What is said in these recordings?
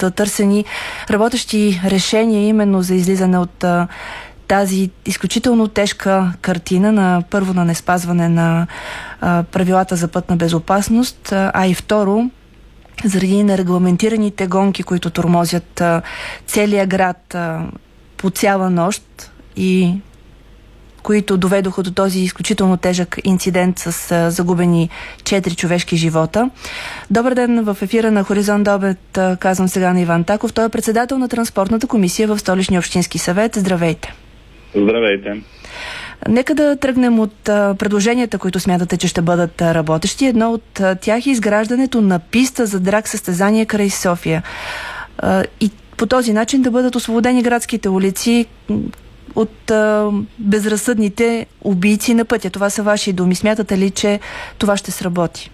търсени работещи решения именно за излизане от тази изключително тежка картина на първо на неспазване на правилата за пътна безопасност, а и второ заради нерегламентираните гонки, които тормозят целия град по цяла нощ и които доведоха до този изключително тежък инцидент с загубени 4 човешки живота. Добър ден, в ефира на Хоризонт до обед казвам сега на Иван Таков. Той е председател на Транспортната комисия в Столичния общински съвет. Здравейте! Здравейте! Нека да тръгнем от предложенията, които смятате, че ще бъдат работещи. Едно от тях е изграждането на писта за драг състезание край София. И по този начин да бъдат освободени градските улици от безразсъдните убийци на пътя. Това са ваши думи. Смятате ли, че това ще сработи?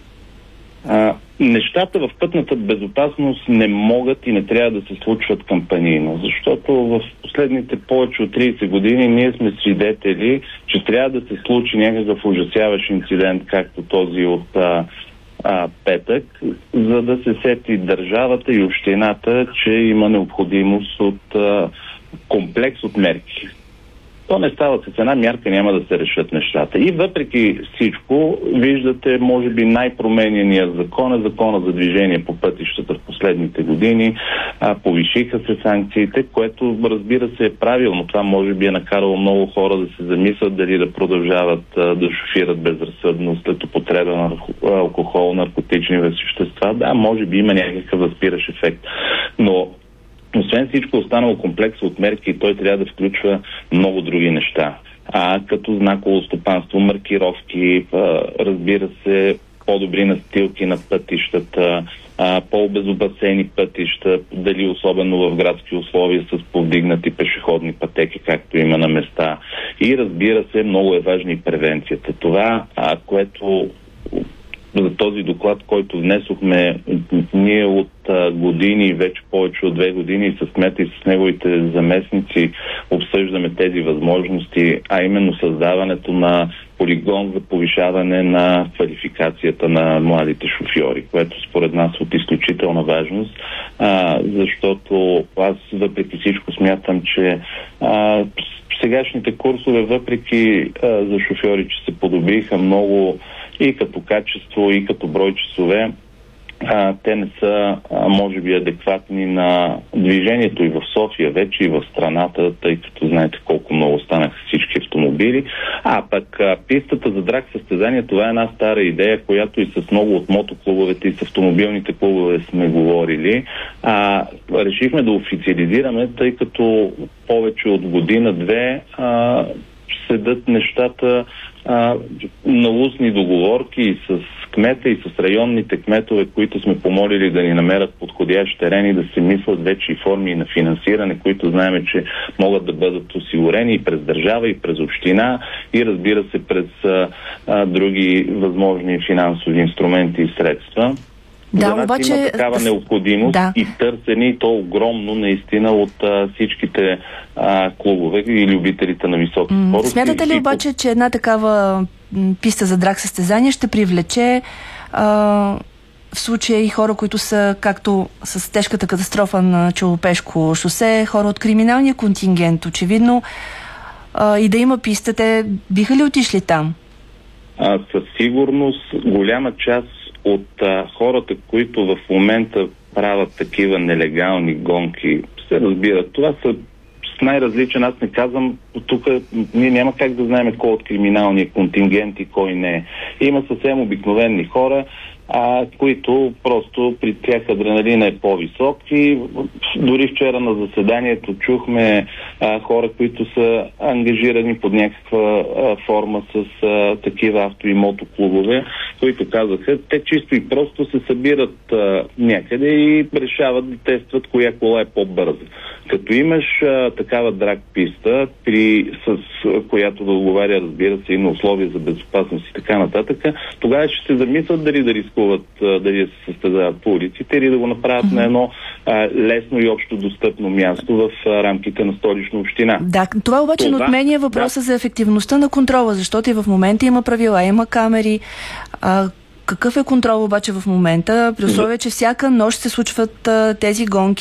Нещата в пътната безопасност не могат и не трябва да се случват кампанийно, защото в последните повече от 30 години ние сме свидетели, че трябва да се случи някакъв ужасяващ инцидент, както този от петък, за да се сети държавата и общината, че има необходимост от комплекс от мерки. То не става с една мярка, няма да се решат нещата. И въпреки всичко, виждате, може би най-променения закон е закона за движение по пътищата в последните години. Повишиха се санкциите, което разбира се е правилно. Това може би е накарало много хора да се замислят дали да продължават да шофират безразсъдно след употреба на алкохол, наркотични вещества. Да, може би има някакъв възпиращ ефект. Но освен всичко останало комплекс от мерки, той трябва да включва много други неща. Като знаково стопанство, маркировки, разбира се, по-добри настилки на пътищата, по-обезопасени пътища, дали особено в градски условия с повдигнати пешеходни пътеки, както има на места. И разбира се, много е важна и превенцията. Това, което за този доклад, който внесохме ние от години, вече повече от 2 години с кмета и с неговите заместници обсъждаме тези възможности, а именно създаването на полигон за повишаване на квалификацията на младите шофьори, което според нас е от изключителна важност, защото аз въпреки всичко смятам, че сегашните курсове, въпреки за шофьори, че се подобриха много и като качество, и като брой часове, те не са, може би, адекватни на движението и в София, вече и в страната, тъй като знаете колко много станаха всички автомобили. Пък пистата за драг състезание, това е една стара идея, която и с много от мотоклубовете и с автомобилните клубове сме говорили. Решихме да официализираме, тъй като повече от година-две седат нещата на устни договорки и с кмета, и с районните кметове, които сме помолили да ни намерят подходящ терен и да се мислят вече и форми на финансиране, които знаем, че могат да бъдат осигурени и през държава, и през община, и разбира се през други възможни финансови инструменти и средства. Да, обаче има такава необходимост и търсене, и то огромно наистина от всичките клубове и любителите на високи скорости. Смятате ли обаче, че една такава писта за драг състезание ще привлече в случая и хора, които са както с тежката катастрофа на Челопешко шосе, хора от криминалния контингент, очевидно, и да има писта, те биха ли отишли там? Със сигурност голяма част от хората, които в момента правят такива нелегални гонки, се разбират. Това са с най-различен, аз не казвам, тук ние няма как да знаем кой от криминалния контингент и кой не е. Има съвсем обикновени хора, които просто при тях адреналина е по-висок и дори вчера на заседанието чухме хора, които са ангажирани под някаква форма с такива авто и мотоклубове, които казаха, те чисто и просто се събират някъде и решават да тестват коя кола е по-бърза. Като имаш такава драг писта, с която да отговаря, разбира се, и на условия за безопасност и така нататък, тогава ще се замислят дали да рискуват дали да се състезават по улиците или да го направят на едно лесно и общо достъпно място в рамките на Столична община. Да, това обаче не отменя въпроса за ефективността на контрола, защото и в момента има правила, има камери. Какъв е контрол обаче в момента, при условие, че всяка нощ се случват тези гонки?